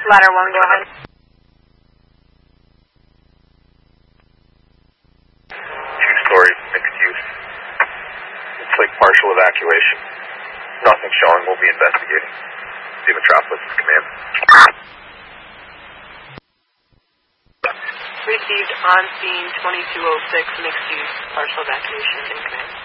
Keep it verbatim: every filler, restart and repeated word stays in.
Ladder one, go ahead. Two-story, mixed use. It's like partial evacuation. Nothing showing, we'll be investigating. See Metropolis command. Received on scene twenty-two oh six, mixed use, partial evacuation in command.